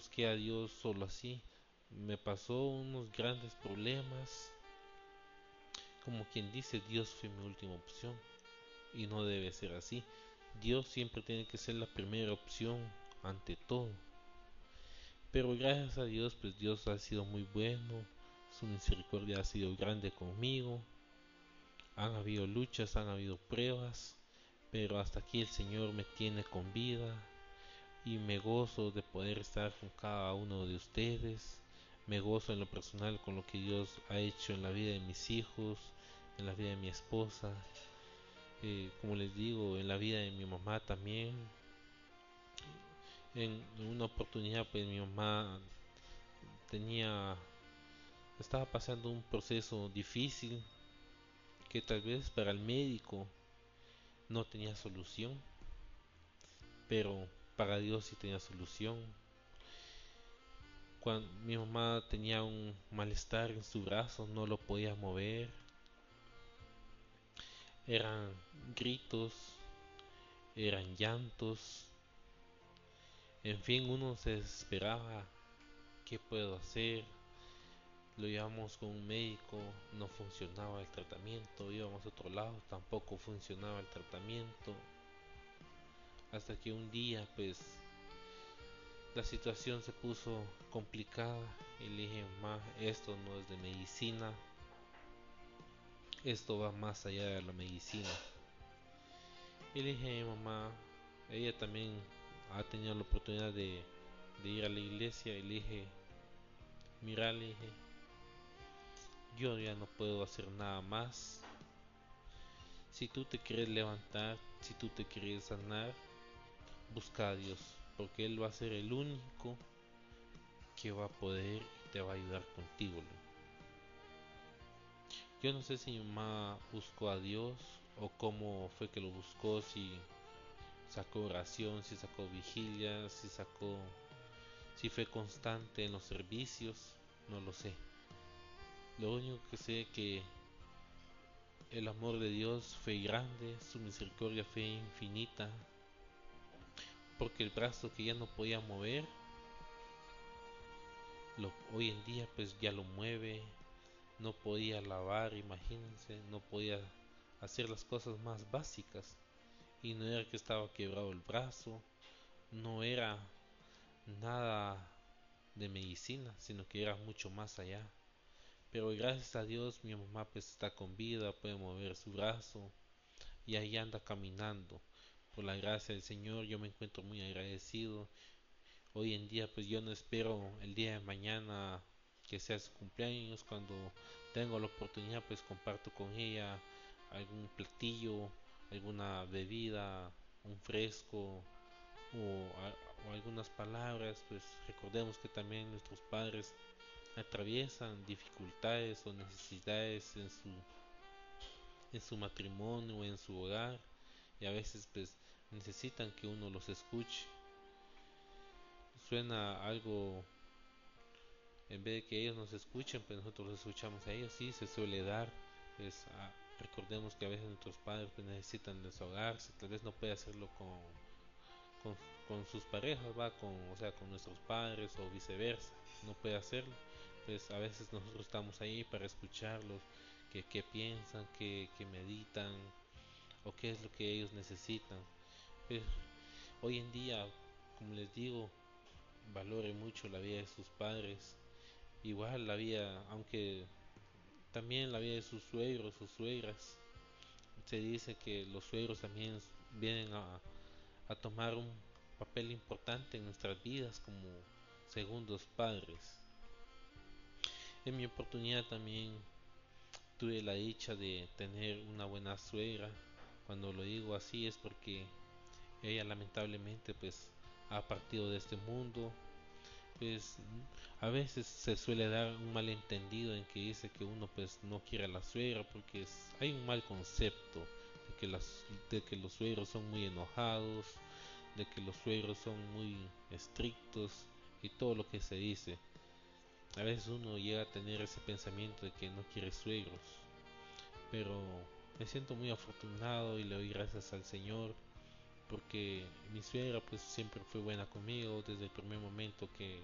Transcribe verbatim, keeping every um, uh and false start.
busqué a Dios solo así. Me pasó unos grandes problemas. Como quien dice, Dios fue mi última opción. Y no debe ser así. Dios siempre tiene que ser la primera opción ante todo. Pero gracias a Dios, pues Dios ha sido muy bueno. Su misericordia ha sido grande conmigo. Han habido luchas, han habido pruebas. Pero hasta aquí el Señor me tiene con vida. Y me gozo de poder estar con cada uno de ustedes. Me gozo en lo personal con lo que Dios ha hecho en la vida de mis hijos, en la vida de mi esposa, eh, como les digo, en la vida de mi mamá también. En una oportunidad, pues mi mamá tenía, estaba pasando un proceso difícil que tal vez para el médico no tenía solución, pero para Dios sí tenía solución. Cuando mi mamá tenía un malestar en su brazo, no lo podía mover, eran gritos, eran llantos, en fin, uno se desesperaba. ¿Qué puedo hacer? Lo llevamos con un médico, no funcionaba el tratamiento, íbamos a otro lado, tampoco funcionaba el tratamiento, hasta que un día pues la situación se puso complicada y le dije, mamá, esto no es de medicina, esto va más allá de la medicina. Y le dije, mamá, ella también ha tenido la oportunidad de, de ir a la iglesia, y le dije, mira, le dije, yo ya no puedo hacer nada más. Si tú te quieres levantar, si tú te quieres sanar, busca a Dios, porque Él va a ser el único que va a poder y te va a ayudar contigo. Yo no sé si mi mamá buscó a Dios o cómo fue que lo buscó, si sacó oración, si sacó vigilia, si sacó, si fue constante en los servicios, no lo sé. Lo único que sé es que el amor de Dios fue grande, su misericordia fue infinita, porque el brazo que ya no podía mover, lo, hoy en día pues ya lo mueve. No podía lavar, imagínense, no podía hacer las cosas más básicas. Y no era que estaba quebrado el brazo, no era nada de medicina, sino que era mucho más allá. Pero gracias a Dios mi mamá pues está con vida, puede mover su brazo y ahí anda caminando. Por la gracia del Señor yo me encuentro muy agradecido. Hoy en día pues yo no espero el día de mañana que sea su cumpleaños. Cuando tengo la oportunidad pues comparto con ella algún platillo, alguna bebida, un fresco o, a- o algunas palabras. Pues recordemos que también nuestros padres atraviesan dificultades o necesidades en su en su matrimonio o en su hogar, y a veces pues necesitan que uno los escuche. Suena algo, en vez de que ellos nos escuchen, pues nosotros los escuchamos a ellos. Sí, se suele dar. Pues, ah, recordemos que a veces nuestros padres pues, necesitan desahogarse, tal vez no puede hacerlo con, con, con sus parejas, va, con, o sea, con nuestros padres o viceversa, no puede hacerlo. Pues a veces nosotros estamos ahí para escucharlos, que, que piensan, que, que meditan o qué es lo que ellos necesitan. Pues, hoy en día, como les digo, valore mucho la vida de sus padres. Igual la vida, aunque también la vida de sus suegros o suegras. Se dice que los suegros también vienen a, a tomar un papel importante en nuestras vidas como segundos padres. En mi oportunidad también tuve la dicha de tener una buena suegra. Cuando lo digo así es porque ella lamentablemente pues ha partido de este mundo. Pues a veces se suele dar un malentendido en que dice que uno pues no quiere a la suegra porque es, hay un mal concepto de que las de que los suegros son muy enojados, de que los suegros son muy estrictos y todo lo que se dice. A veces uno llega a tener ese pensamiento de que no quiere suegros, pero me siento muy afortunado y le doy gracias al Señor porque mi suegra pues siempre fue buena conmigo desde el primer momento que